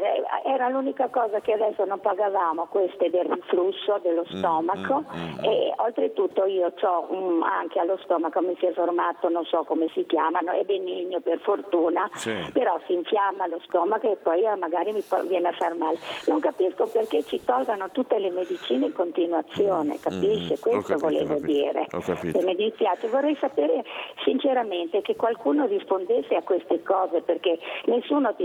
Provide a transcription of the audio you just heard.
era l'unica cosa che adesso non pagavamo, queste del riflusso dello stomaco, e oltretutto io ho anche allo stomaco, mi si è formato, non so come si chiamano, è benigno per fortuna, però si infiamma lo stomaco e poi magari mi viene a far male. Non capisco perché ci tolgano tutte le medicine in continuazione, capisce? Questo volevo dire. Mi dispiace, vorrei sapere sinceramente che qualcuno rispondesse a queste cose, perché nessuno ti